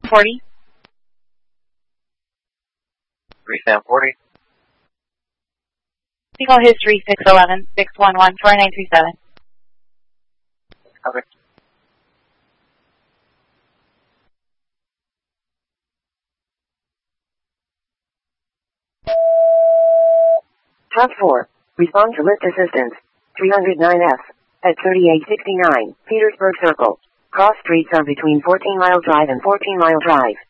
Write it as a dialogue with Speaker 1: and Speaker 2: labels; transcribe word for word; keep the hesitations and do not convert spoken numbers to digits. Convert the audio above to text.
Speaker 1: forty.
Speaker 2: three Sam forty.
Speaker 1: Call history six eleven six one one four nine three seven.
Speaker 2: Okay.
Speaker 3: Top four. Respond to lift assistance. three oh nine F. At thirty-eight sixty-nine, Petersburg Circle. Cross streets are between fourteen Mile Drive and fourteen Mile Drive.